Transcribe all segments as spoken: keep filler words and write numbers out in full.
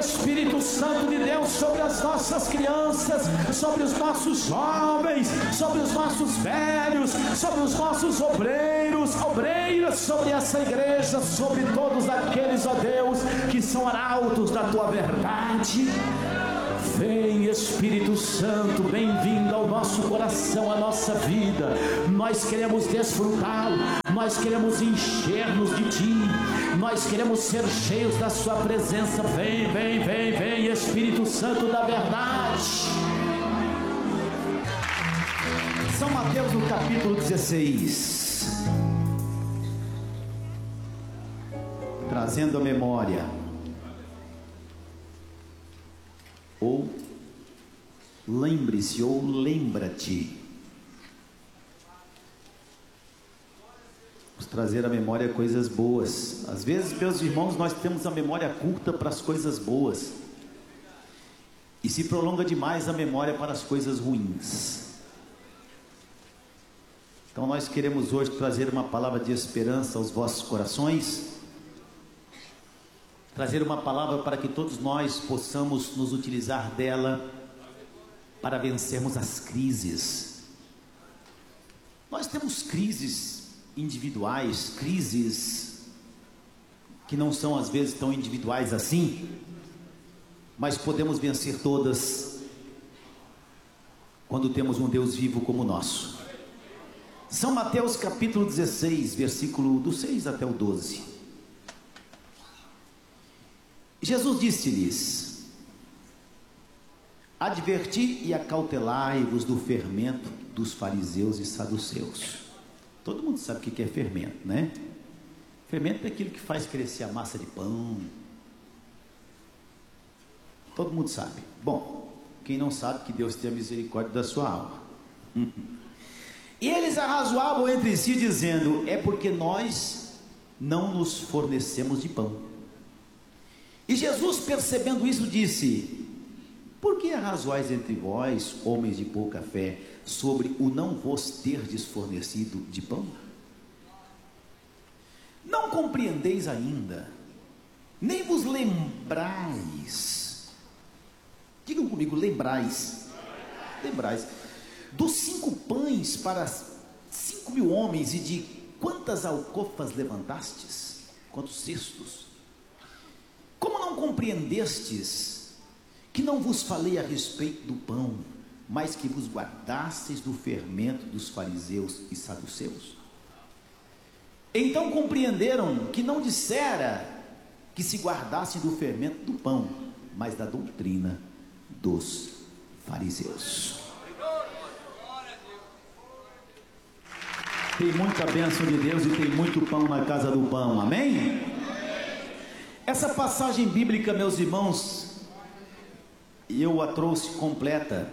Espírito Santo de Deus sobre as nossas crianças, sobre os nossos jovens, sobre os nossos velhos, sobre os nossos obreiros, obreiras, sobre essa igreja, sobre todos aqueles, ó Deus, que são arautos da tua verdade. Vem Espírito Santo, bem-vindo ao nosso coração, à nossa vida. Nós queremos desfrutá-lo, nós queremos encher-nos de ti, nós queremos ser cheios da sua presença. Vem, vem, vem, vem Espírito Santo da verdade. São Mateus no capítulo dezesseis, trazendo a memória, ou lembre-se, ou lembra-te. Vamos trazer à memória coisas boas. Às vezes, meus irmãos, nós temos a memória curta para as coisas boas, e se prolonga demais a memória para as coisas ruins. Então nós queremos hoje trazer uma palavra de esperança aos vossos corações, trazer uma palavra para que todos nós possamos nos utilizar dela para vencermos as crises. Nós temos crises individuais, crises que não são às vezes tão individuais assim, mas podemos vencer todas quando temos um Deus vivo como o nosso. São Mateus capítulo dezesseis, versículo do seis até o doze. Jesus disse-lhes: adverti e acautelai-vos do fermento dos fariseus e saduceus. Todo mundo sabe o que é fermento, né? Fermento é aquilo que faz crescer a massa de pão. Todo mundo sabe. Bom, quem não sabe, que Deus tenha misericórdia da sua alma. E eles arrazoavam entre si, dizendo: é porque nós não nos fornecemos de pão. E Jesus, percebendo isso, disse: por que arrazoais entre vós, homens de pouca fé, sobre o não vos terdes fornecido de pão? Não compreendeis ainda, nem vos lembrais. Digam comigo, lembrais. Lembrais dos cinco pães para cinco mil homens, e de quantas alcofas levantastes? Quantos cestos? Como não compreendestes que não vos falei a respeito do pão, mas que vos guardastes do fermento dos fariseus e saduceus? Então compreenderam que não dissera que se guardassem do fermento do pão, mas da doutrina dos fariseus. Tem muita bênção de Deus e tem muito pão na casa do pão, amém? Essa passagem bíblica, meus irmãos, eu a trouxe completa,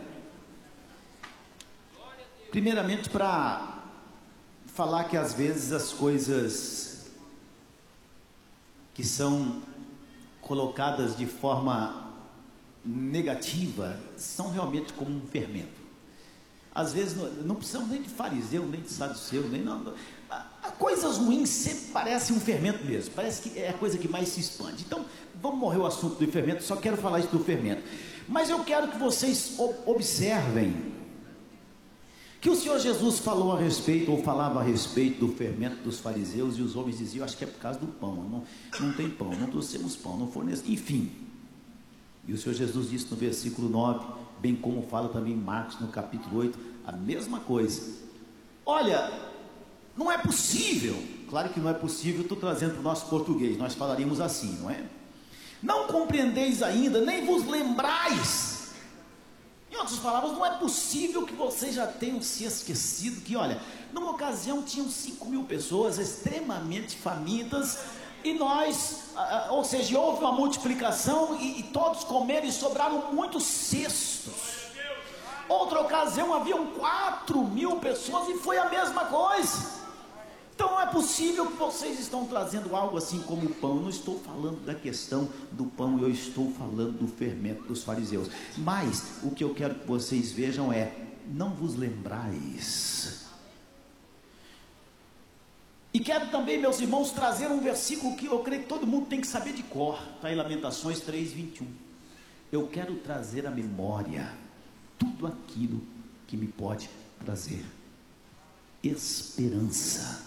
primeiramente para falar que às vezes as coisas que são colocadas de forma negativa são realmente como um fermento. Às vezes não, não precisamos nem de fariseu, nem de saduceu, nem não. A, a coisas ruins sempre parece um fermento mesmo, parece que é a coisa que mais se expande. Então, vamos morrer o assunto do fermento, só quero falar isso do fermento. Mas eu quero que vocês observem que o Senhor Jesus falou a respeito, ou falava a respeito do fermento dos fariseus, e os homens diziam: acho que é por causa do pão, não, não tem pão, não trouxemos pão, não fornecemos, enfim. E o Senhor Jesus disse no versículo nove, bem como fala também Marcos no capítulo oito, a mesma coisa. Olha, não é possível, claro que não é possível, estou trazendo para o nosso português, nós falaríamos assim, não é? Não compreendeis ainda, nem vos lembrais. Em outras palavras, não é possível que vocês já tenham se esquecido que, olha, numa ocasião tinham cinco mil pessoas extremamente famintas, e nós, ou seja, houve uma multiplicação, e, e todos comeram e sobraram muitos cestos. Outra ocasião haviam quatro mil pessoas e foi a mesma coisa. Então não é possível que vocês estão trazendo algo assim como o pão. Eu não estou falando da questão do pão, eu estou falando do fermento dos fariseus. Mas o que eu quero que vocês vejam é: não vos lembrais. E quero também, meus irmãos, trazer um versículo que eu creio que todo mundo tem que saber de cor. Está em Lamentações três, vinte e um. Eu quero trazer à memória tudo aquilo que me pode trazer esperança.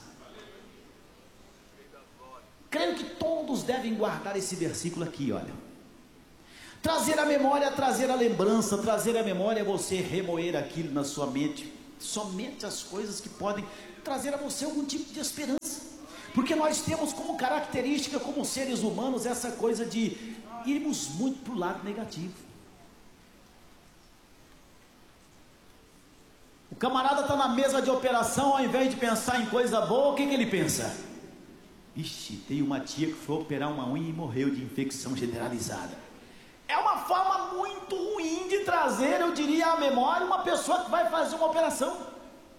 Creio que todos devem guardar esse versículo aqui, olha. Trazer a memória, trazer a lembrança, trazer a memória é você remoer aquilo na sua mente, somente as coisas que podem trazer a você algum tipo de esperança, porque nós temos como característica, como seres humanos, essa coisa de irmos muito para o lado negativo. O camarada está na mesa de operação, ao invés de pensar em coisa boa, o que, que ele pensa? Ixi, tem uma tia que foi operar uma unha e morreu de infecção generalizada. É uma forma muito ruim de trazer, eu diria, à memória uma pessoa que vai fazer uma operação.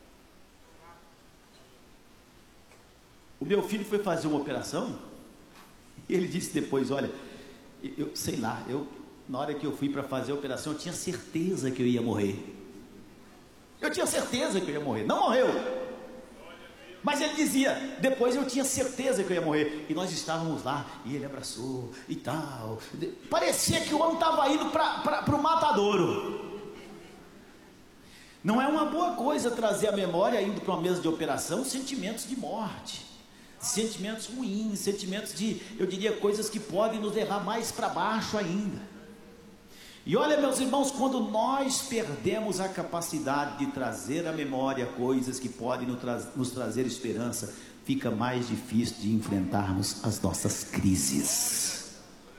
O meu filho foi fazer uma operação, e ele disse depois, olha, eu sei lá, eu, na hora que eu fui para fazer a operação, eu tinha certeza que eu ia morrer. Eu tinha certeza que eu ia morrer, não morreu. Mas ele dizia, depois eu tinha certeza que eu ia morrer. E nós estávamos lá, e ele abraçou, e tal. Parecia que o homem estava indo para o matadouro. Não é uma boa coisa trazer à memória, indo para uma mesa de operação, sentimentos de morte, sentimentos ruins, sentimentos de, eu diria, coisas que podem nos levar mais para baixo ainda. E olha, meus irmãos, quando nós perdemos a capacidade de trazer à memória coisas que podem nos, tra nos trazer esperança, fica mais difícil de enfrentarmos as nossas crises.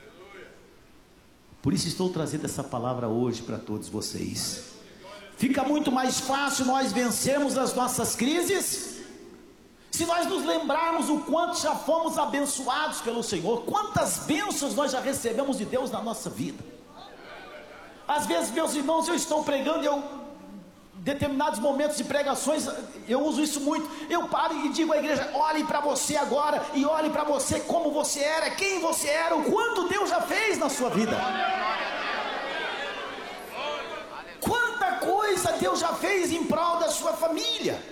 Por isso estou trazendo essa palavra hoje para todos vocês. Fica muito mais fácil nós vencermos as nossas crises se nós nos lembrarmos o quanto já fomos abençoados pelo Senhor, quantas bênçãos nós já recebemos de Deus na nossa vida. Às vezes, meus irmãos, eu estou pregando, eu, em determinados momentos de pregações, eu uso isso muito, eu paro e digo à igreja, olhe para você agora, e olhe para você como você era, quem você era, o quanto Deus já fez na sua vida. Quanta coisa Deus já fez em prol da sua família.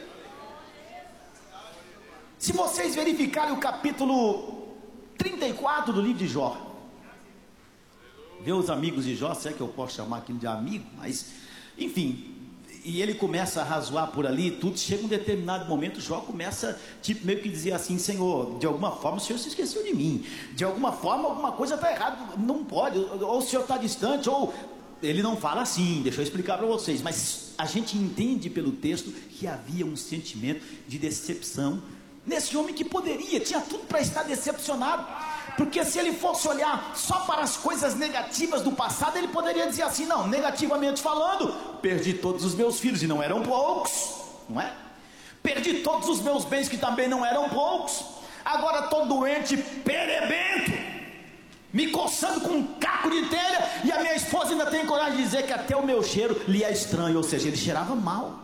Se vocês verificarem o capítulo trinta e quatro do livro de Jó, vê os amigos de Jó, se é que eu posso chamar aquilo de amigo, mas, enfim, e ele começa a razoar por ali, tudo, chega um determinado momento, Jó começa, tipo, meio que dizer assim, Senhor, de alguma forma o Senhor se esqueceu de mim, de alguma forma alguma coisa está errada, não pode, ou o Senhor está distante, ou, ele não fala assim, deixa eu explicar para vocês, mas a gente entende pelo texto, que havia um sentimento de decepção, nesse homem que poderia, tinha tudo para estar decepcionado, porque se ele fosse olhar só para as coisas negativas do passado, ele poderia dizer assim, não, negativamente falando, perdi todos os meus filhos, e não eram poucos, não é? Perdi todos os meus bens, que também não eram poucos, agora estou doente, perebento, me coçando com um caco de telha, e a minha esposa ainda tem coragem de dizer que até o meu cheiro lhe é estranho, ou seja, ele cheirava mal.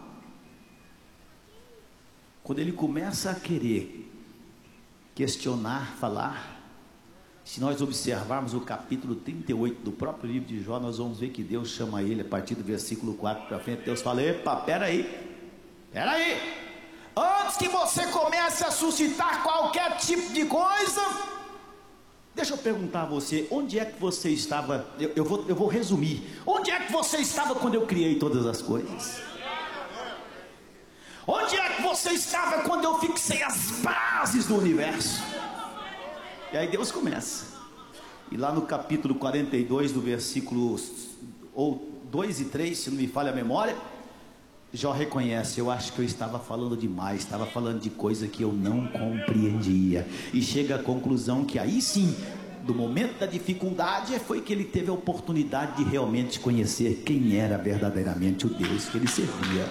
Quando ele começa a querer questionar, falar, se nós observarmos o capítulo trinta e oito do próprio livro de Jó, nós vamos ver que Deus chama ele, a partir do versículo quatro para frente, Deus fala, epa, peraí, peraí, antes que você comece a suscitar qualquer tipo de coisa, deixa eu perguntar a você, onde é que você estava, eu, eu, vou, eu vou resumir, onde é que você estava quando eu criei todas as coisas? Onde é que você estava quando eu fixei as bases do universo? E aí Deus começa, e lá no capítulo quarenta e dois, do versículo ou dois e três, se não me falha a memória, Jó reconhece, eu acho que eu estava falando demais, estava falando de coisa que eu não compreendia, e chega à conclusão que aí sim, do momento da dificuldade, foi que ele teve a oportunidade de realmente conhecer quem era verdadeiramente o Deus que ele servia.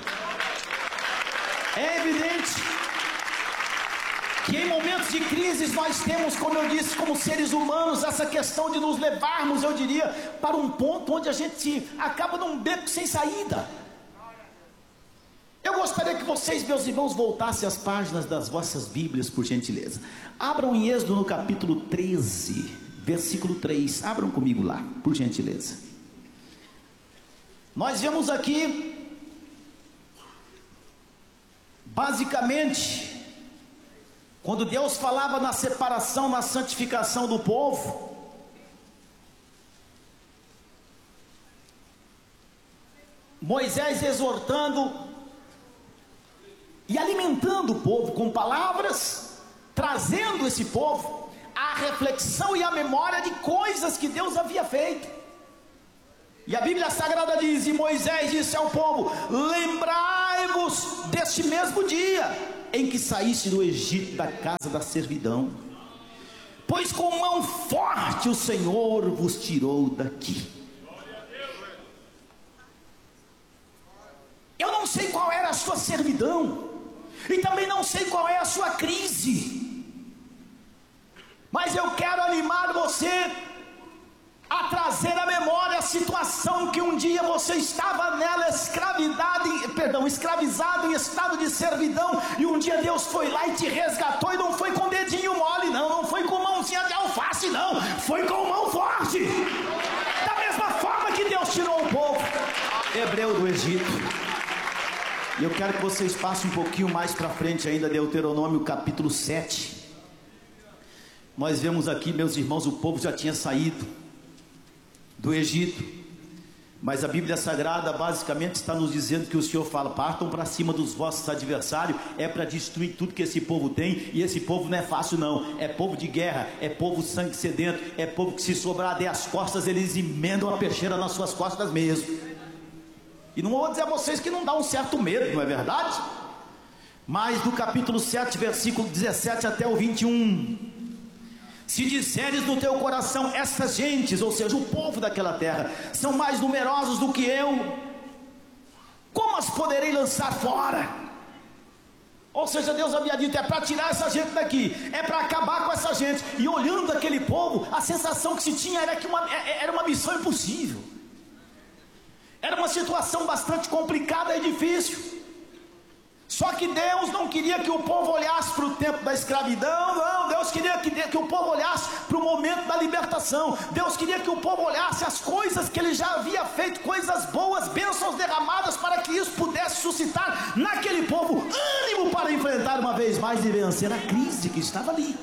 É evidente que em momentos de crises nós temos, como eu disse, como seres humanos, essa questão de nos levarmos, eu diria, para um ponto onde a gente acaba num beco sem saída. Eu gostaria que vocês, meus irmãos, voltassem às páginas das vossas Bíblias, por gentileza. Abram em Êxodo no capítulo treze, versículo três, abram comigo lá, por gentileza. Nós vemos aqui, basicamente, quando Deus falava na separação, na santificação do povo, Moisés exortando e alimentando o povo com palavras, trazendo esse povo à reflexão e à memória de coisas que Deus havia feito. E a Bíblia Sagrada diz: e Moisés disse ao povo: lembrai-vos deste mesmo dia em que saíste do Egito, da casa da servidão, pois com mão forte o Senhor vos tirou daqui. Eu não sei qual era a sua servidão, e também não sei qual é a sua crise, mas eu quero animar você a trazer à memória a situação que um dia você estava nela, escravidado, perdão, escravizado em estado de servidão, e um dia Deus foi lá e te resgatou, e não foi com dedinho mole não, não foi com mãozinha de alface não, foi com mão forte, da mesma forma que Deus tirou o povo hebreu do Egito. E eu quero que vocês passem um pouquinho mais para frente ainda, Deuteronômio capítulo sete. Nós vemos aqui, meus irmãos, o povo já tinha saído do Egito, mas a Bíblia Sagrada basicamente está nos dizendo que o Senhor fala: partam para cima dos vossos adversários, é para destruir tudo que esse povo tem, e esse povo não é fácil não, é povo de guerra, é povo sangue sedento, é povo que se sobrar der as costas, eles emendam a peixeira nas suas costas mesmo. E não vou dizer a vocês que não dá um certo medo, não é verdade? Mas do capítulo sete, versículo dezessete até o vinte e um: se disseres no teu coração, essas gentes, ou seja, o povo daquela terra, são mais numerosos do que eu, como as poderei lançar fora? Ou seja, Deus havia dito: é para tirar essa gente daqui, é para acabar com essa gente. E olhando aquele povo, a sensação que se tinha era que uma, era uma missão impossível. Era uma situação bastante complicada e difícil. Só que Deus não queria que o povo olhasse para o tempo da escravidão, não. Deus queria que, que o povo olhasse para o momento da libertação. Deus queria que o povo olhasse as coisas que ele já havia feito, coisas boas, bênçãos derramadas, para que isso pudesse suscitar naquele povo ânimo para enfrentar uma vez mais e vencer a crise que estava ali.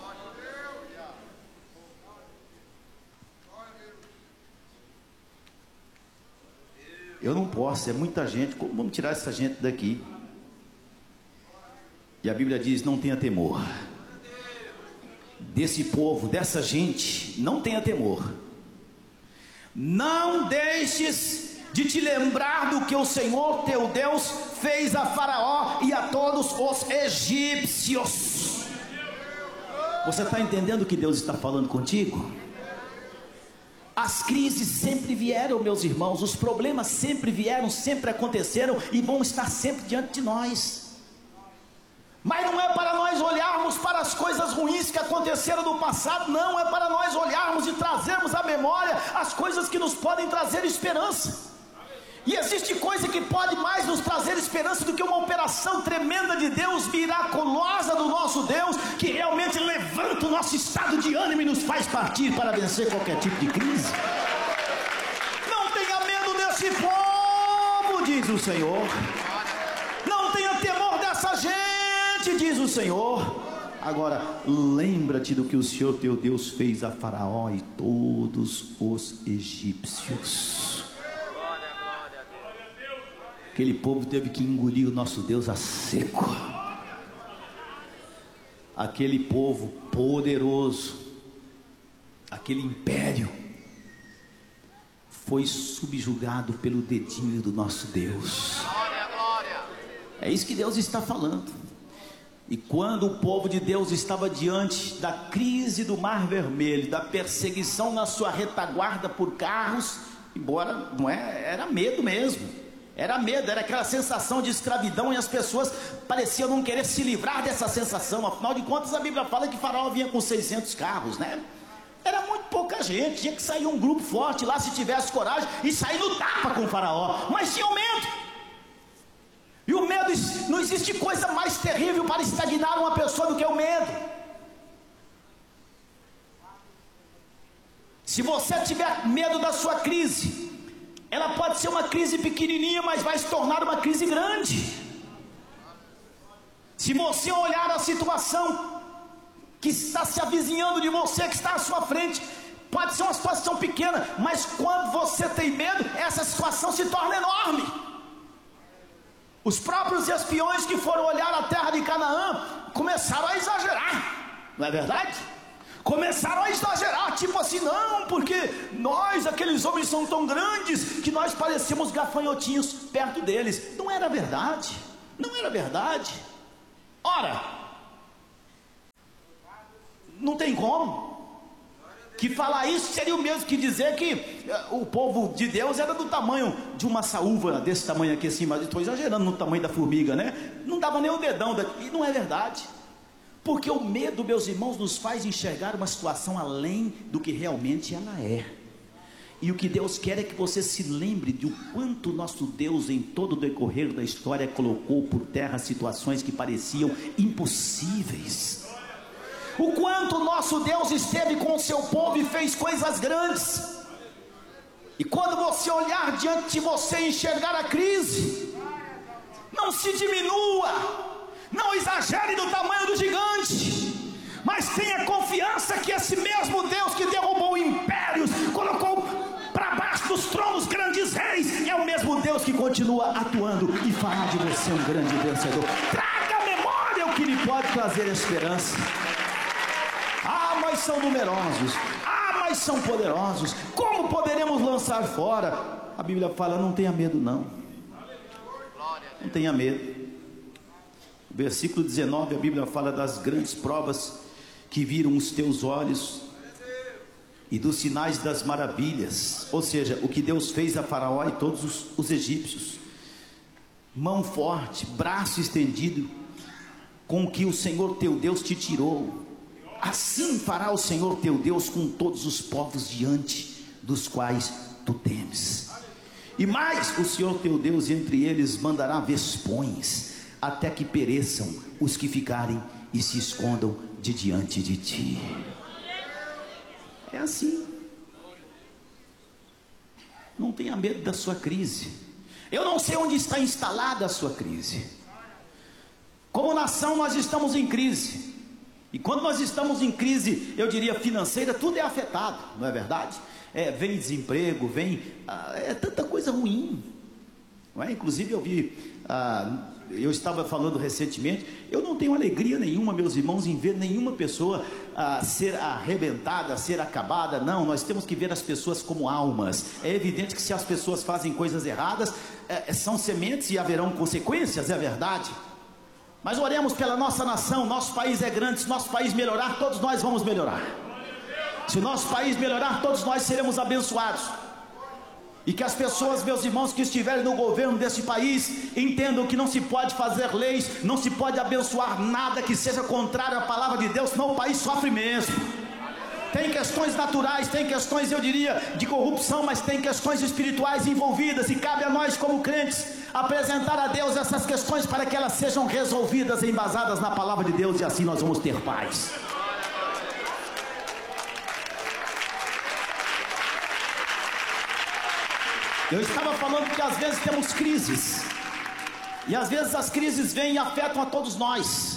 Eu não posso, é muita gente, como vamos tirar essa gente daqui? E a Bíblia diz: não tenha temor desse povo, dessa gente, não tenha temor. Não deixes de te lembrar do que o Senhor teu Deus fez a Faraó e a todos os egípcios. Você está entendendo o que Deus está falando contigo? As crises sempre vieram, meus irmãos, os problemas sempre vieram, sempre aconteceram e vão estar sempre diante de nós. Mas não é para nós olharmos para as coisas ruins que aconteceram no passado, não, é para nós olharmos e trazermos à memória as coisas que nos podem trazer esperança. E existe coisa que pode mais nos trazer esperança do que uma operação tremenda de Deus, miraculosa do nosso Deus, que realmente levanta o nosso estado de ânimo e nos faz partir para vencer qualquer tipo de crise. Não tenha medo desse povo, diz o Senhor. Não tenha temor dessa gente, diz o Senhor. Agora, lembra-te do que o Senhor teu Deus fez a Faraó e todos os egípcios. Aquele povo teve que engolir o nosso Deus a seco. Aquele povo poderoso, aquele império, foi subjugado pelo dedinho do nosso Deus. É isso que Deus está falando. E quando o povo de Deus estava diante da crise do Mar Vermelho, da perseguição na sua retaguarda por carros, embora não é, era medo mesmo. Era medo, era aquela sensação de escravidão, e as pessoas pareciam não querer se livrar dessa sensação. Afinal de contas, a Bíblia fala que Faraó vinha com seiscentos carros, né? Era muito pouca gente, tinha que sair um grupo forte lá, se tivesse coragem, e sair no tapa com Faraó. Mas tinha o medo. E o medo, não existe coisa mais terrível para estagnar uma pessoa do que o medo. Se você tiver medo da sua crise, ela pode ser uma crise pequenininha, mas vai se tornar uma crise grande. Se você olhar a situação que está se avizinhando de você, que está à sua frente. Pode ser uma situação pequena, mas quando você tem medo, essa situação se torna enorme. Os próprios espiões que foram olhar a terra de Canaã começaram a exagerar, não é verdade? Começaram a exagerar, tipo assim, não, porque nós, aqueles homens são tão grandes que nós parecemos gafanhotinhos perto deles. Não era verdade, não era verdade. Ora, não tem como. Que falar isso seria o mesmo que dizer que o povo de Deus era do tamanho de uma saúva, desse tamanho aqui assim, mas estou exagerando no tamanho da formiga, né? Não dava nem o dedão daqui, e não é verdade. Porque o medo, meus irmãos, nos faz enxergar uma situação além do que realmente ela é. E o que Deus quer é que você se lembre de o quanto nosso Deus, em todo o decorrer da história, colocou por terra situações que pareciam impossíveis. O quanto nosso Deus esteve com o seu povo e fez coisas grandes. E quando você olhar diante de você e enxergar a crise, não se diminua, não exagere do tamanho do gigante, mas tenha confiança que esse mesmo Deus que derrubou impérios, colocou para baixo dos tronos grandes reis, é o mesmo Deus que continua atuando e fará de você um grande vencedor. Traga à memória o que lhe pode trazer esperança. Ah, mas são numerosos, ah, mas são poderosos, como poderemos lançar fora? A Bíblia fala, não tenha medo não, não tenha medo. Versículo dezenove, a Bíblia fala das grandes provas que viram os teus olhos e dos sinais das maravilhas, ou seja, o que Deus fez a Faraó e todos os, os egípcios. Mão forte, braço estendido, com que o Senhor teu Deus te tirou, assim fará o Senhor teu Deus com todos os povos diante dos quais tu temes. E mais, o Senhor teu Deus entre eles mandará vespões, até que pereçam os que ficarem e se escondam de diante de ti. É assim. Não tenha medo da sua crise. Eu não sei onde está instalada a sua crise. Como nação nós estamos em crise. E quando nós estamos em crise, eu diria financeira, tudo é afetado, não é verdade? É, vem desemprego, vem ah, é tanta coisa ruim, não é? Inclusive eu vi ah, eu estava falando recentemente, eu não tenho alegria nenhuma, meus irmãos, em ver nenhuma pessoa ah, ser arrebentada, ser acabada. Não, nós temos que ver as pessoas como almas. É evidente que se as pessoas fazem coisas erradas, é, são sementes e haverão consequências, é verdade. Mas oremos pela nossa nação. Nosso país é grande. Se nosso país melhorar, todos nós vamos melhorar. Se o nosso país melhorar, todos nós seremos abençoados. E que as pessoas, meus irmãos, que estiverem no governo desse país, entendam que não se pode fazer leis, não se pode abençoar nada que seja contrário à palavra de Deus, senão o país sofre mesmo. Tem questões naturais, tem questões, eu diria, de corrupção, mas tem questões espirituais envolvidas, e cabe a nós como crentes apresentar a Deus essas questões para que elas sejam resolvidas, embasadas na palavra de Deus, e assim nós vamos ter paz. Eu estava falando que às vezes temos crises, e às vezes as crises vêm e afetam a todos nós.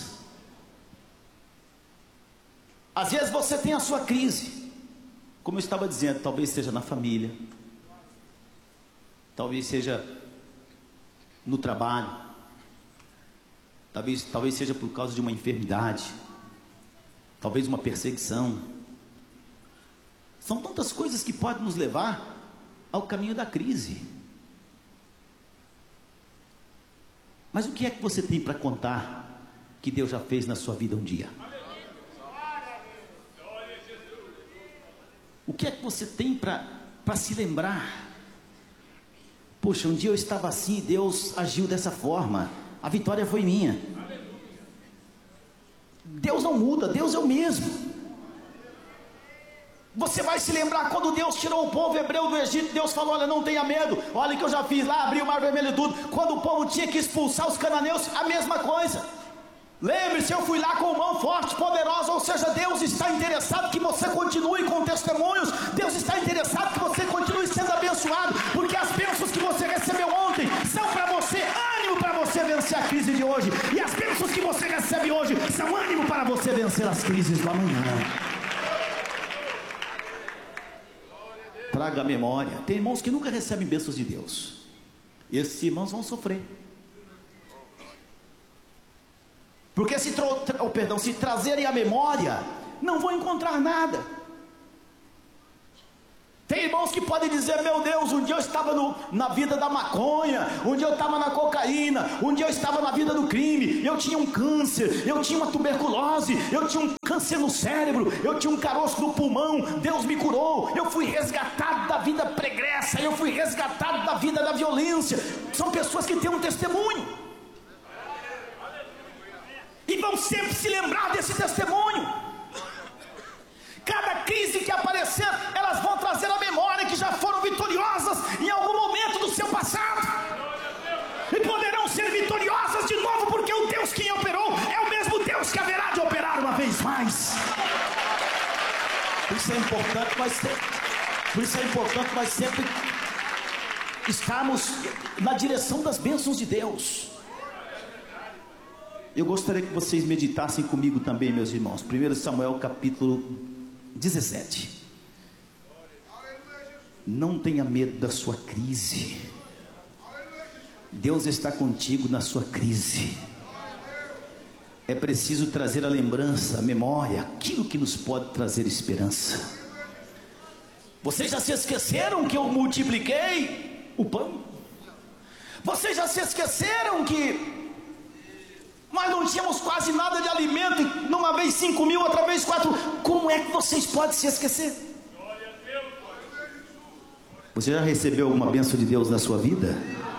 Às vezes você tem a sua crise, como eu estava dizendo, talvez seja na família, talvez seja no trabalho, talvez, talvez seja por causa de uma enfermidade, talvez uma perseguição. São tantas coisas que podem nos levar ao caminho da crise. Mas o que é que você tem para contar que Deus já fez na sua vida um dia? O que é que você tem para para se lembrar? Poxa, um dia eu estava assim e Deus agiu dessa forma, a vitória foi minha. Deus não muda, Deus é o mesmo. Você vai se lembrar quando Deus tirou o povo hebreu do Egito. Deus falou, olha, não tenha medo, olha que eu já fiz lá, abri o mar vermelho e tudo. Quando o povo tinha que expulsar os cananeus, a mesma coisa. Lembre-se, eu fui lá com mão forte, poderosa. Ou seja, Deus está interessado que você continue com testemunhos. Deus está interessado que você continue sendo abençoado, porque as bênçãos que você recebeu ontem são para você ânimo, para você vencer a crise crise de hoje, e as bênçãos que você recebe hoje são ânimo para você vencer as crises do amanhã. Traga a memória. Tem irmãos que nunca recebem bênçãos de Deus. Esses irmãos vão sofrer, porque se, tro... oh, perdão, se trazerem a memória, não vão encontrar nada. Tem irmãos que podem dizer: meu Deus, um dia eu estava no, na vida da maconha, um dia eu estava na cocaína, um dia eu estava na vida do crime, eu tinha um câncer, eu tinha uma tuberculose, eu tinha um câncer no cérebro, eu tinha um caroço no pulmão, Deus me curou, eu fui resgatado da vida pregressa, eu fui resgatado da vida da violência. São pessoas que têm um testemunho, e vão sempre se lembrar desse testemunho. Cada crise que aparecer, elas vão trazer à memória que já foram vitoriosas em algum momento do seu passado, e poderão ser vitoriosas de novo, porque o Deus que operou é o mesmo Deus que haverá de operar uma vez mais. Por isso é importante nós sempre, por isso é importante nós sempre estarmos na direção das bênçãos de Deus. Eu gostaria que vocês meditassem comigo também, meus irmãos. primeiro Samuel capítulo dezessete. Não tenha medo da sua crise. Deus está contigo na sua crise. É preciso trazer a lembrança, a memória, aquilo que nos pode trazer esperança. Vocês já se esqueceram que eu multipliquei o pão? Vocês já se esqueceram que nós não tínhamos quase nada de alimento, e numa vez cinco mil, outra vez quatro? Como é que vocês podem se esquecer? Você já recebeu alguma bênção de Deus na sua vida?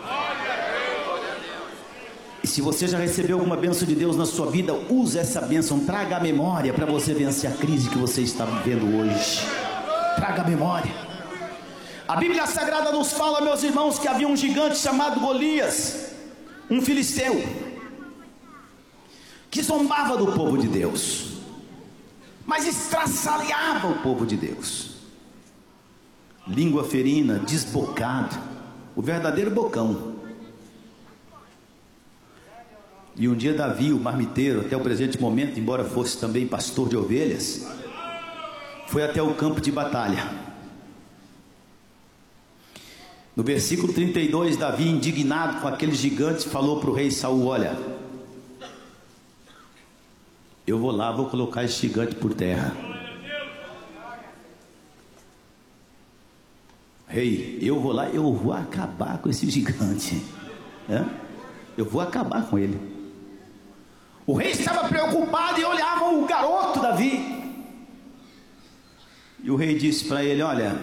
E se você já recebeu alguma bênção de Deus na sua vida, use essa bênção, traga a memória para você vencer a crise que você está vivendo hoje. Traga a memória. A Bíblia Sagrada nos fala, meus irmãos, que havia um gigante chamado Golias, um filisteu, que zombava do povo de Deus, mas estraçalhava o povo de Deus. Língua ferina, desbocado, o verdadeiro bocão. E um dia Davi, o marmiteiro, até o presente momento, embora fosse também pastor de ovelhas, foi até o campo de batalha. No versículo trinta e dois, Davi, indignado com aquele gigante, falou para o rei Saul: olha, eu vou lá, vou colocar esse gigante por terra. Rei, eu vou lá, eu vou acabar com esse gigante, é? Eu vou acabar com ele. O rei estava preocupado e olhava o garoto Davi. E o rei disse para ele: olha,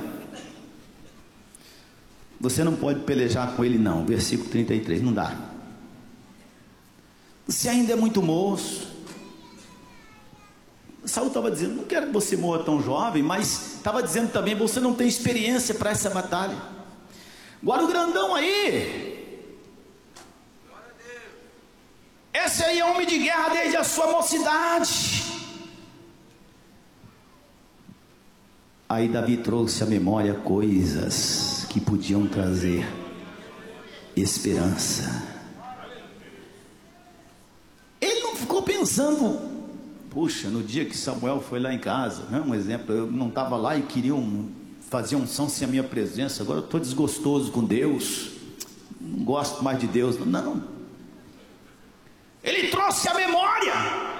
você não pode pelejar com ele não. Versículo trinta e três, não dá. Você ainda é muito moço. Saul estava dizendo: não quero que você morra tão jovem, mas estava dizendo também: você não tem experiência para essa batalha. Agora o grandão aí, esse aí é homem de guerra desde a sua mocidade. Aí Davi trouxe à memória coisas que podiam trazer esperança. Ele não ficou pensando: puxa, no dia que Samuel foi lá em casa, né, um exemplo, eu não estava lá e queriam fazer unção sem a minha presença, agora eu estou desgostoso com Deus, não gosto mais de Deus. Não, ele trouxe a memória,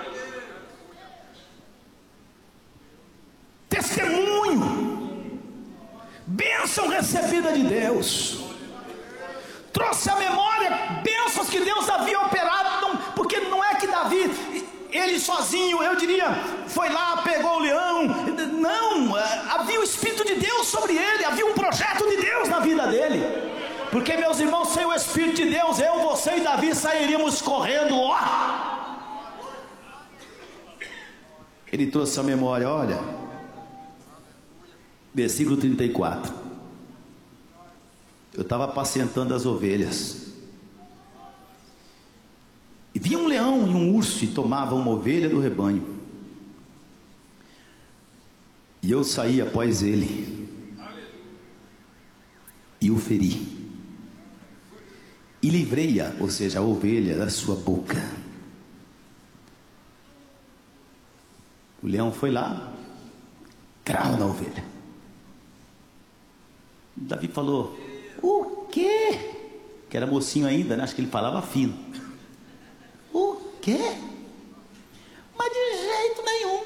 testemunho, bênção recebida de Deus, trouxe a memória, bênçãos que Deus havia operado. Não, porque não é que Davi, ele sozinho, eu diria, foi lá, pegou o leão. Não, havia o Espírito de Deus sobre ele, havia um projeto de Deus na vida dele. Porque, meus irmãos, sem o Espírito de Deus, eu, você e Davi sairíamos correndo. Ó! Ele trouxe a memória, olha, versículo trinta e quatro. Eu estava apacentando as ovelhas, e vinha um leão e um urso e tomava uma ovelha do rebanho, e eu saí após ele e o feri, e livrei-a, ou seja, a ovelha, da sua boca. O leão foi lá, crau na ovelha. Davi falou: o quê? Que era mocinho ainda, né? Acho que ele falava fino. O quê? Mas de jeito nenhum.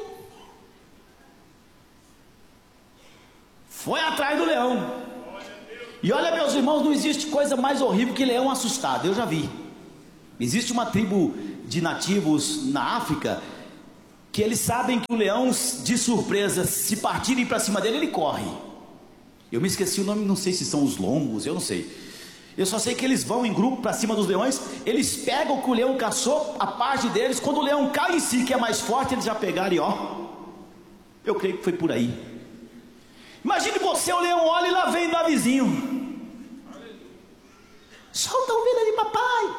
Foi atrás do leão. E olha, meus irmãos, não existe coisa mais horrível que leão assustado. Eu já vi. Existe uma tribo de nativos na África que eles sabem que o leão, de surpresa, se partirem para cima dele, ele corre. Eu me esqueci o nome, não sei se são os lombos, eu não sei. Eu só sei que eles vão em grupo para cima dos leões. Eles pegam o que o leão caçou, a parte deles. Quando o leão cai em si, que é mais forte, eles já pegaram e ó. Eu creio que foi por aí. Imagine você, o leão olha e lá vem do vizinho. Solta a ovelha de papai.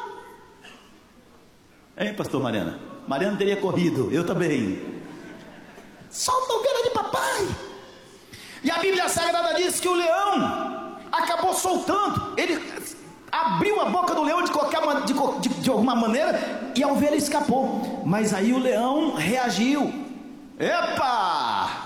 Hein, pastor Mariana? Mariana teria corrido, eu também. Solta a ovelha de papai. E a Bíblia Sagrada diz que o leão acabou soltando. Ele abriu a boca do leão de qualquer de, de, de alguma maneira, e a ovelha escapou. Mas aí o leão reagiu. Epa!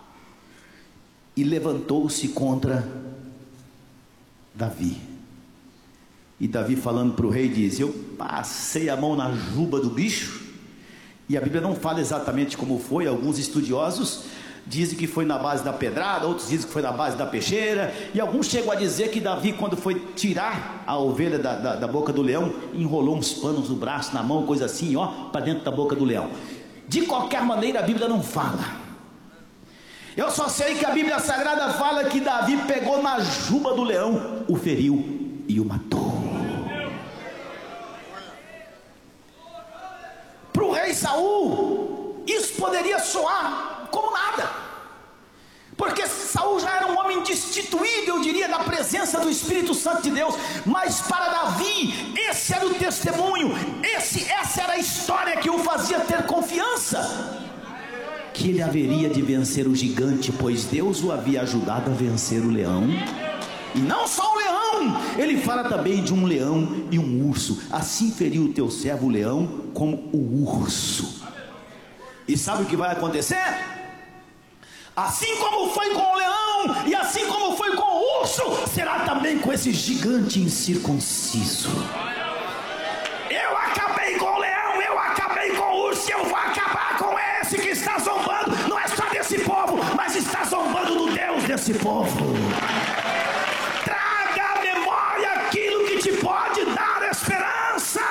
E levantou-se contra Davi. E Davi, falando para o rei, diz: eu passei a mão na juba do bicho. E a Bíblia não fala exatamente como foi. Alguns estudiosos dizem que foi na base da pedrada, outros dizem que foi na base da peixeira, e alguns chegam a dizer que Davi, quando foi tirar a ovelha da, da, da boca do leão, enrolou uns panos no braço, na mão, coisa assim, ó, para dentro da boca do leão. De qualquer maneira, a Bíblia não fala. Eu só sei que a Bíblia Sagrada fala que Davi pegou na juba do leão, o feriu e o matou. Para o rei Saul, isso poderia soar como nada, porque Saul já era um homem destituído, eu diria, da presença do Espírito Santo de Deus. Mas para Davi, esse era o testemunho, esse, essa era a história que o fazia ter confiança, que ele haveria de vencer o gigante, pois Deus o havia ajudado a vencer o leão. E não só o leão, ele fala também de um leão e um urso. Assim feriu o teu servo o leão como o urso. E sabe o que vai acontecer? Assim como foi com o leão, e assim como foi com o urso, será também com esse gigante incircunciso. Eu acabei com o leão, eu acabei com o urso, eu vou acabar com esse que está zombando, não é só desse povo, mas está zombando do Deus desse povo. Traga à memória aquilo que te pode dar esperança.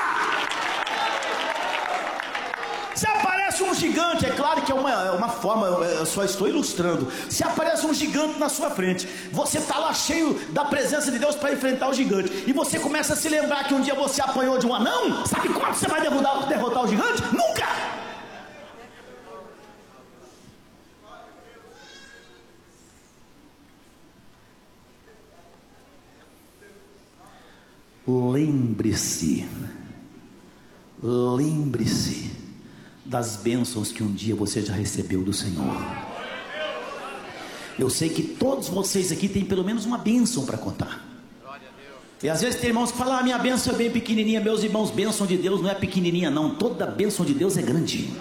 Se aparece um gigante, é claro que é uma, é uma forma, eu só estou ilustrando. Se aparece um gigante na sua frente, você está lá cheio da presença de Deus para enfrentar o gigante, e você começa a se lembrar que um dia você apanhou de um anão. Sabe quando você vai derrotar, derrotar o gigante? Nunca! Lembre-se, lembre-se das bênçãos que um dia você já recebeu do Senhor. Eu sei que todos vocês aqui têm pelo menos uma bênção para contar. E às vezes tem irmãos que falam: ah, minha bênção é bem pequenininha. Meus irmãos, bênção de Deus não é pequenininha não, toda bênção de Deus é grande.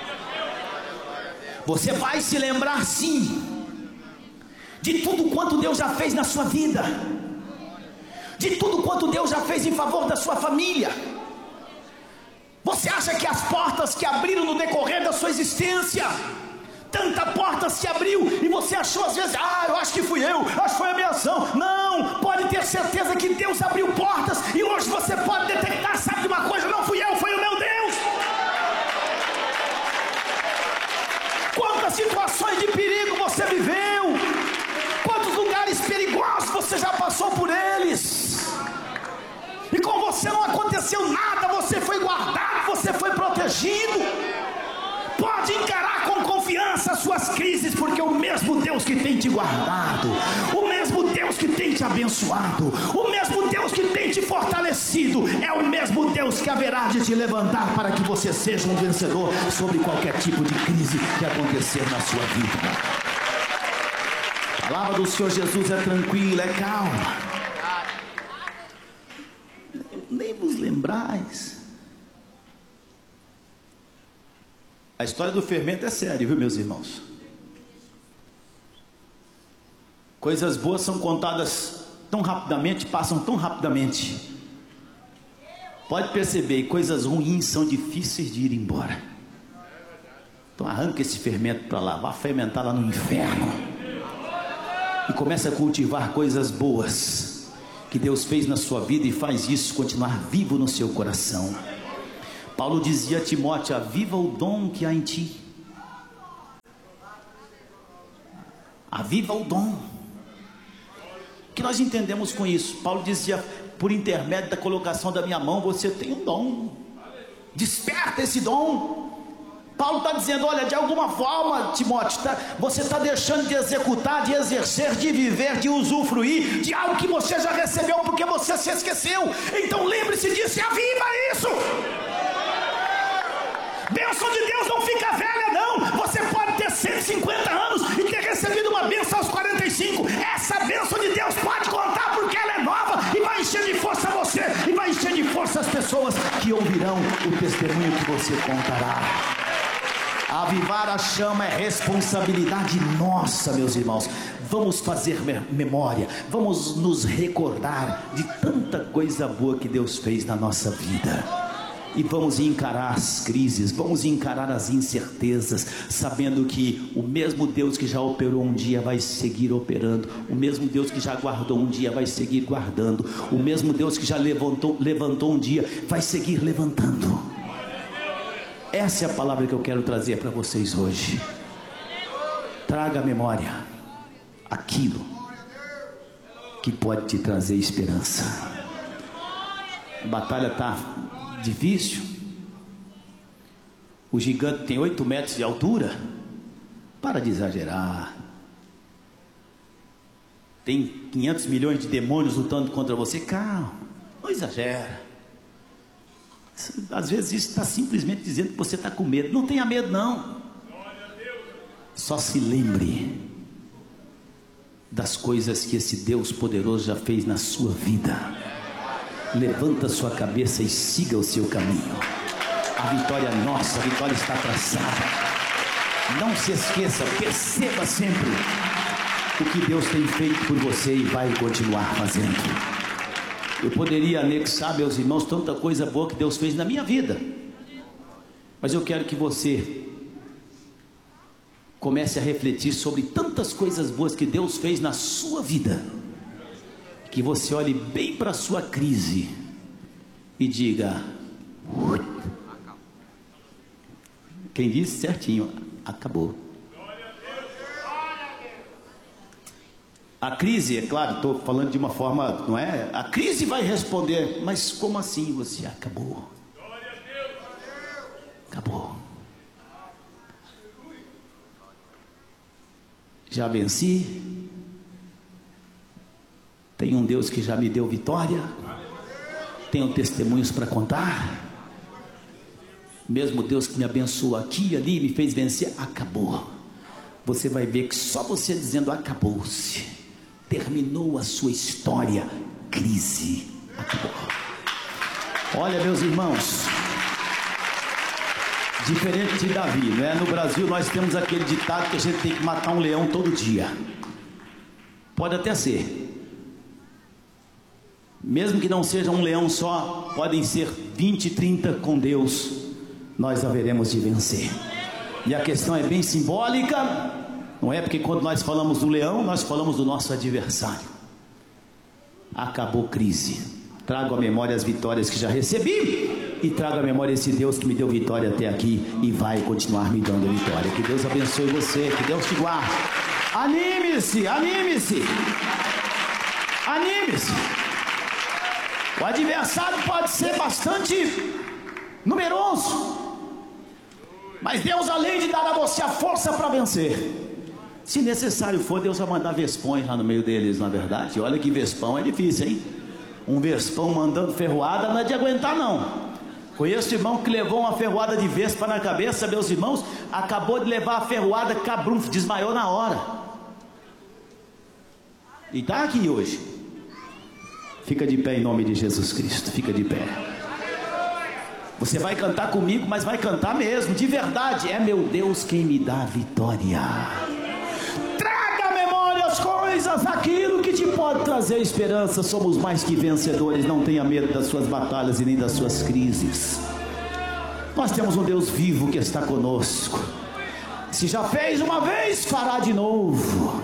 Você vai se lembrar sim de tudo quanto Deus já fez na sua vida, de tudo quanto Deus já fez em favor da sua família. Você acha que as portas que abriram no decorrer da sua existência, tanta porta se abriu, e você achou às vezes: ah, eu acho que fui eu, acho que foi a minha ação. Não, pode ter certeza que Deus abriu portas, e hoje você pode detectar, sabe de uma coisa? Não fui eu, foi o meu Deus. Quantas situações de perigo você viveu, quantos lugares perigosos você já passou por eles, e com você não aconteceu nada, você foi guardado, você foi protegido. Pode encarar com confiança as suas crises, porque o mesmo Deus que tem te guardado, o mesmo Deus que tem te abençoado, o mesmo Deus que tem te fortalecido, é o mesmo Deus que haverá de te levantar para que você seja um vencedor sobre qualquer tipo de crise que acontecer na sua vida. A palavra do Senhor Jesus é tranquila, é calma. nem vos lembrais. A história do fermento é séria, viu, meus irmãos? Coisas boas são contadas tão rapidamente, passam tão rapidamente. Pode perceber, coisas ruins são difíceis de ir embora. Então arranca esse fermento para lá, vá fermentar lá no inferno. E começa a cultivar coisas boas que Deus fez na sua vida, e faz isso continuar vivo no seu coração. Paulo dizia a Timóteo: aviva o dom que há em ti. Aviva o dom. O que nós entendemos com isso? Paulo dizia: por intermédio da colocação da minha mão, você tem um dom. Desperta esse dom. Paulo está dizendo: olha, de alguma forma, Timóteo, tá, você está deixando de executar, de exercer, de viver, de usufruir de algo que você já recebeu, porque você se esqueceu. Então lembre-se disso e aviva isso. Bênção de Deus não fica velha, não. Você pode ter cento e cinquenta anos e ter recebido uma bênção aos quarenta e cinco. Essa bênção de Deus pode contar, porque ela é nova e vai encher de força você, e vai encher de força as pessoas que ouvirão o testemunho que você contará. Avivar a chama é responsabilidade nossa, meus irmãos. Vamos fazer memória, vamos nos recordar de tanta coisa boa que Deus fez na nossa vida. E vamos encarar as crises, vamos encarar as incertezas, sabendo que o mesmo Deus que já operou um dia vai seguir operando, o mesmo Deus que já guardou um dia vai seguir guardando, o mesmo Deus que já levantou, levantou um dia vai seguir levantando. Essa é a palavra que eu quero trazer para vocês hoje. Traga à memória aquilo que pode te trazer esperança. A batalha está difícil. O gigante tem oito metros de altura. Para de exagerar. Tem quinhentos milhões de demônios lutando contra você. Calma, não exagera. Às vezes isso está simplesmente dizendo que você está com medo. Não tenha medo, não. Só se lembre das coisas que esse Deus poderoso já fez na sua vida. Levanta sua cabeça e siga o seu caminho. A vitória é nossa, a vitória está traçada. Não se esqueça, perceba sempre o que Deus tem feito por você e vai continuar fazendo. Eu poderia anexar, meus irmãos, tanta coisa boa que Deus fez na minha vida, mas eu quero que você comece a refletir sobre tantas coisas boas que Deus fez na sua vida, que você olhe bem para a sua crise e diga: quem disse certinho, acabou. A crise, é claro, estou falando de uma forma, não é? A crise vai responder: mas como assim você acabou? Acabou. Já venci. Tem um Deus que já me deu vitória. Tenho testemunhos para contar. Mesmo Deus que me abençoou aqui e ali, me fez vencer. Acabou. Você vai ver que só você dizendo acabou-se, terminou a sua história. Crise acabou. Olha, meus irmãos, diferente de Davi, né? No Brasil nós temos aquele ditado que a gente tem que matar um leão todo dia. Pode até ser. Mesmo que não seja um leão só, podem ser vinte, trinta. Com Deus nós haveremos de vencer. E a questão é bem simbólica, não é? Porque quando nós falamos do leão, nós falamos do nosso adversário. Acabou crise. Trago à memória as vitórias que já recebi, e trago à memória esse Deus que me deu vitória até aqui e vai continuar me dando vitória. Que Deus abençoe você, que Deus te guarde. Anime-se, anime-se, anime-se. O adversário pode ser bastante numeroso, mas Deus, além de dar a você a força para vencer, se necessário for, Deus vai mandar vespões lá no meio deles, na verdade. Olha que vespão é difícil, hein? Um vespão mandando ferroada não é de aguentar, não. Conheço irmão que levou uma ferroada de vespa na cabeça, meus irmãos, acabou de levar a ferroada, cabrum, desmaiou na hora. E está aqui hoje. Fica de pé em nome de Jesus Cristo, fica de pé. Você vai cantar comigo, mas vai cantar mesmo, de verdade. É meu Deus quem me dá a vitória. Traga à memória as coisas, aquilo que te pode trazer esperança. Somos mais que vencedores, não tenha medo das suas batalhas e nem das suas crises. Nós temos um Deus vivo que está conosco. Se já fez uma vez, fará de novo.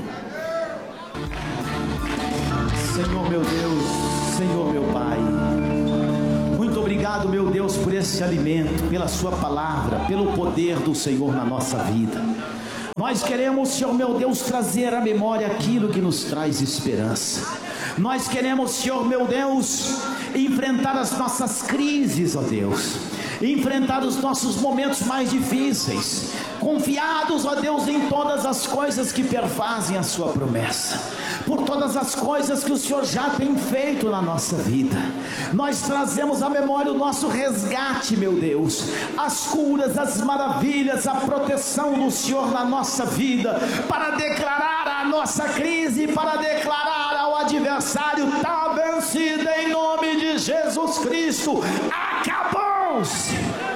Senhor meu Deus, Senhor meu Pai, muito obrigado, meu Deus, por esse alimento, pela sua palavra, pelo poder do Senhor na nossa vida. Nós queremos, Senhor meu Deus, trazer à memória aquilo que nos traz esperança. Nós queremos, Senhor meu Deus, enfrentar as nossas crises, ó Deus, enfrentar os nossos momentos mais difíceis, confiados, ó Deus, em todas as coisas que perfazem a sua promessa, por todas as coisas que o Senhor já tem feito na nossa vida. Nós trazemos à memória o nosso resgate, meu Deus, as curas, as maravilhas, a proteção do Senhor na nossa vida, para declarar a nossa crise, para declarar ao adversário: está vencido em nome de Jesus Cristo. Acabou-se,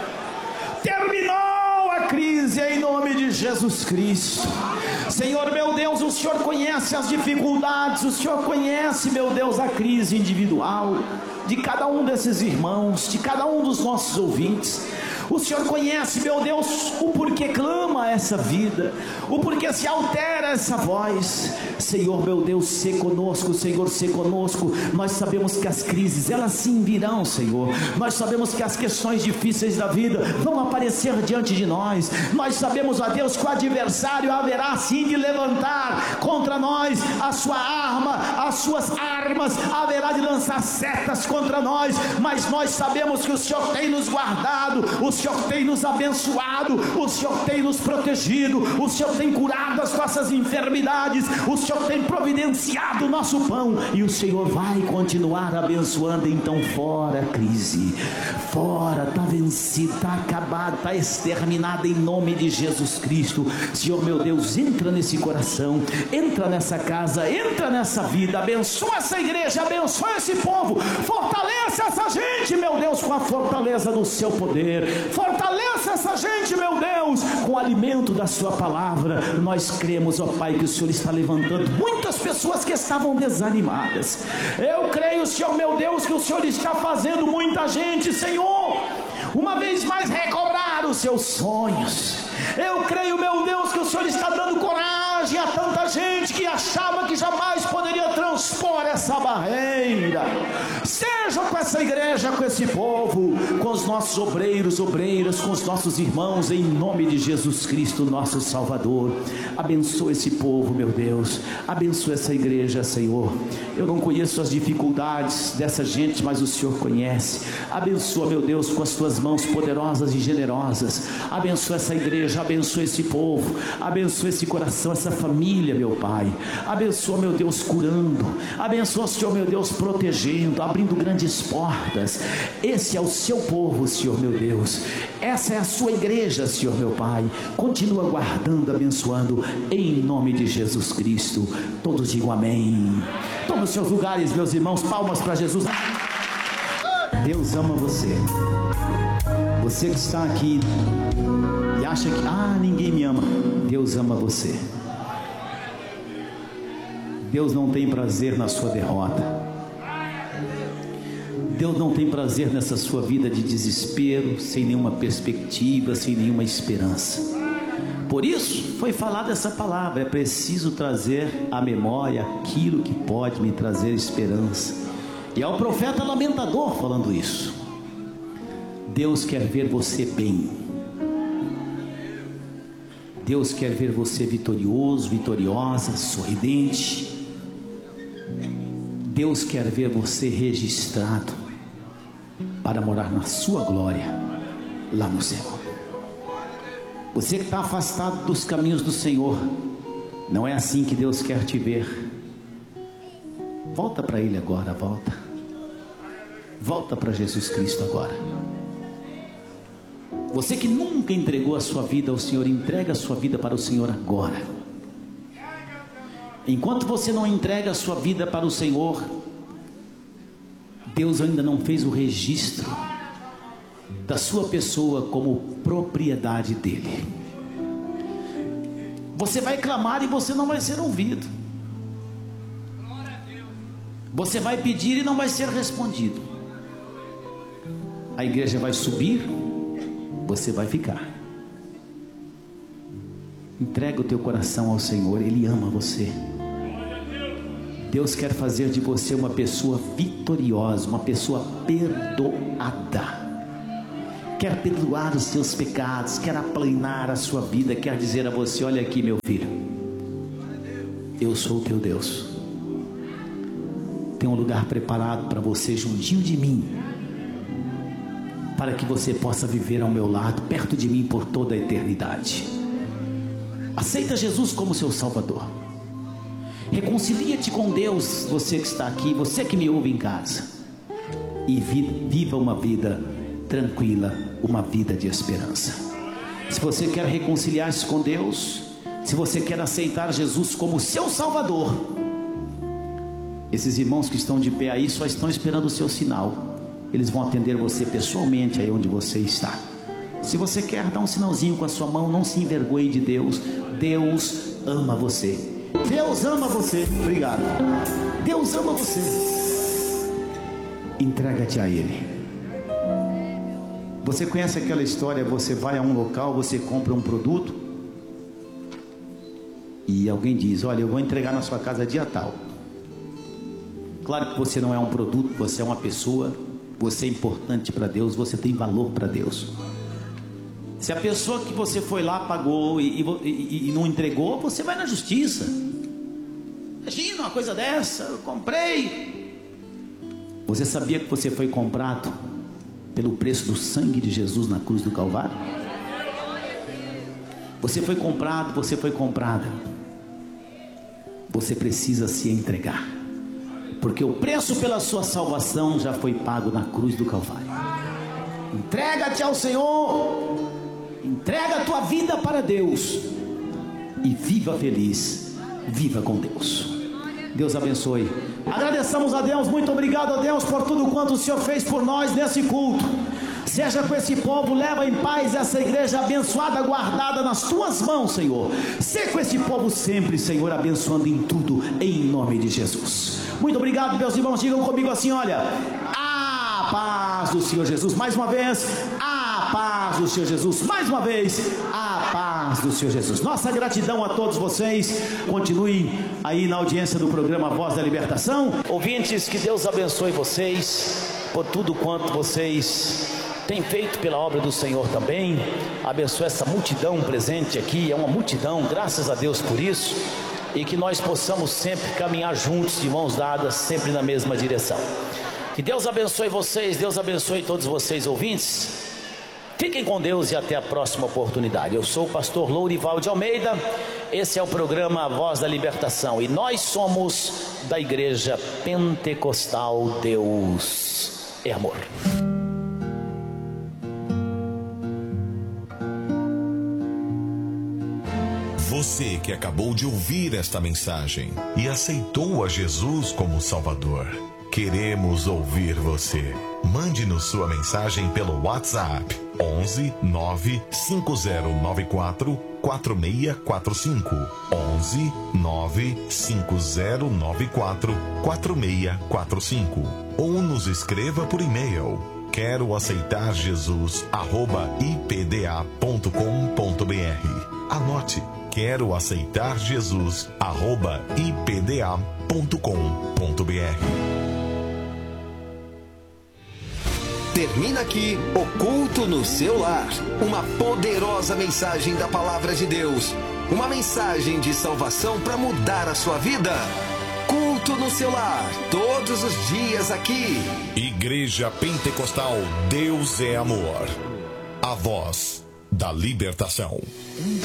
terminou a crise em nome de Jesus Cristo. Senhor meu Deus, o Senhor conhece as dificuldades, o Senhor conhece, meu Deus, a crise individual de cada um desses irmãos, de cada um dos nossos ouvintes. O Senhor conhece, meu Deus, o porquê clama essa vida, o porquê se altera essa voz. Senhor, meu Deus, sê conosco, Senhor, sê conosco. Nós sabemos que as crises, elas sim virão, Senhor. Nós sabemos que as questões difíceis da vida vão aparecer diante de nós. Nós sabemos, ó Deus, que o adversário haverá sim de levantar contra nós a sua arma, as suas armas, haverá de lançar setas contra nós. Mas nós sabemos que o Senhor tem nos guardado, o O Senhor tem nos abençoado, o Senhor tem nos protegido, o Senhor tem curado as nossas enfermidades, o Senhor tem providenciado o nosso pão, e o Senhor vai continuar abençoando. Então fora a crise, fora, está vencido, está acabado, está exterminado em nome de Jesus Cristo. Senhor meu Deus, entra nesse coração, entra nessa casa, entra nessa vida, abençoa essa igreja, abençoa esse povo, fortaleça essa gente, meu Deus, com a fortaleza do seu poder. Fortaleça essa gente, meu Deus, com o alimento da sua palavra. Nós cremos, ó Pai, que o Senhor está levantando muitas pessoas que estavam desanimadas. Eu creio, Senhor meu Deus, que o Senhor está fazendo muita gente, Senhor, uma vez mais recobrar os seus sonhos. Eu creio, meu Deus, que o Senhor está dando coragem a tanta gente que achava que jamais poderia transpor essa barreira. Seja com essa igreja, com esse povo, com os nossos obreiros, obreiras, com os nossos irmãos, em nome de Jesus Cristo, nosso Salvador. Abençoa esse povo, meu Deus, abençoa essa igreja, Senhor. Eu não conheço as dificuldades dessa gente, mas o Senhor conhece. Abençoa, meu Deus, com as tuas mãos poderosas e generosas. Abençoa essa igreja, abençoa esse povo, abençoa esse coração, essa família, meu Pai. Abençoa, meu Deus, curando. Abençoa, Senhor, meu Deus, protegendo, abrindo grandes portas. Esse é o seu povo, Senhor, meu Deus. Essa é a sua igreja, Senhor, meu Pai. Continua guardando, abençoando, em nome de Jesus Cristo. Todos digam amém. Toma os seus lugares, meus irmãos. Palmas para Jesus. Deus ama você. Você que está aqui e acha que, ah, ninguém me ama. Deus ama você. Deus não tem prazer na sua derrota. Deus não tem prazer nessa sua vida de desespero, sem nenhuma perspectiva, sem nenhuma esperança. Por isso foi falada essa palavra. É preciso trazer à memória aquilo que pode me trazer esperança. E é o profeta lamentador falando isso. Deus quer ver você bem. Deus quer ver você vitorioso, vitoriosa, sorridente. Deus quer ver você registrado para morar na sua glória lá no céu. Você que está afastado dos caminhos do Senhor, não é assim que Deus quer te ver. Volta para Ele agora, volta. Volta para Jesus Cristo agora. Você que nunca entregou a sua vida ao Senhor, entrega a sua vida para o Senhor agora. Enquanto você não entrega a sua vida para o Senhor, Deus ainda não fez o registro da sua pessoa como propriedade dele. Você vai clamar e você não vai ser ouvido. Você vai pedir e não vai ser respondido. A igreja vai subir, você vai ficar. Entrega o teu coração ao Senhor, Ele ama você. Deus quer fazer de você uma pessoa vitoriosa, uma pessoa perdoada. Quer perdoar os seus pecados, quer aplanar a sua vida, quer dizer a você: olha aqui, meu filho, eu sou o teu Deus. Tem um lugar preparado para você juntinho de mim, para que você possa viver ao meu lado, perto de mim por toda a eternidade. Aceita Jesus como seu Salvador. Reconcilia-te com Deus, você que está aqui, você que me ouve em casa, e viva uma vida tranquila, uma vida de esperança. Se você quer reconciliar-se com Deus, se você quer aceitar Jesus como seu Salvador, esses irmãos que estão de pé aí só estão esperando o seu sinal. Eles vão atender você pessoalmente aí onde você está. Se você quer, dá um sinalzinho com a sua mão. Não se envergonhe de Deus. Deus ama você. Deus ama você. Obrigado. Deus ama você. Entrega-te a Ele. Você conhece aquela história? Você vai a um local, você compra um produto e alguém diz: olha, eu vou entregar na sua casa dia tal. Claro que você não é um produto, você é uma pessoa. Você é importante para Deus, você tem valor para Deus. Se a pessoa que você foi lá pagou e, e, e não entregou, você vai na justiça. Imagina uma coisa dessa: eu comprei. Você sabia que você foi comprado pelo preço do sangue de Jesus na cruz do Calvário? Você foi comprado, você foi comprada. Você precisa se entregar, porque o preço pela sua salvação já foi pago na cruz do Calvário. Entrega-te ao Senhor. Entrega a tua vida para Deus e viva feliz. Viva com Deus. Deus abençoe. Agradeçamos a Deus. Muito obrigado a Deus por tudo quanto o Senhor fez por nós nesse culto. Seja com esse povo, leva em paz essa igreja abençoada, guardada nas tuas mãos, Senhor. Seja com esse povo sempre, Senhor, abençoando em tudo, em nome de Jesus. Muito obrigado, meus irmãos. Digam comigo assim: olha, a paz do Senhor Jesus. Mais uma vez, a paz do Senhor Jesus. Mais uma vez, a paz do Senhor Jesus. Nossa gratidão a todos vocês. Continuem aí na audiência do programa Voz da Libertação. Ouvintes, que Deus abençoe vocês por tudo quanto vocês tem feito pela obra do Senhor também. Abençoe essa multidão presente aqui. É uma multidão, graças a Deus por isso. E que nós possamos sempre caminhar juntos, de mãos dadas, sempre na mesma direção. Que Deus abençoe vocês. Deus abençoe todos vocês, ouvintes. Fiquem com Deus e até a próxima oportunidade. Eu sou o pastor Lourival de Almeida. Esse é o programa Voz da Libertação. E nós somos da Igreja Pentecostal Deus é Amor. Você que acabou de ouvir esta mensagem e aceitou a Jesus como Salvador, queremos ouvir você. Mande-nos sua mensagem pelo WhatsApp onze nove cinco zero nove quatro quatro seis quatro cinco onze nove cinco zero nove quatro quatro seis quatro cinco ou nos escreva por e-mail quero aceitar Jesus arroba i p d a ponto com ponto b r. Anote: quero aceitar Jesus arroba i p d a ponto com ponto b r. Termina aqui o culto no seu lar. Uma poderosa mensagem da palavra de Deus. Uma mensagem de salvação para mudar a sua vida. Culto no seu lar, todos os dias aqui. Igreja Pentecostal Deus é Amor. A voz da libertação.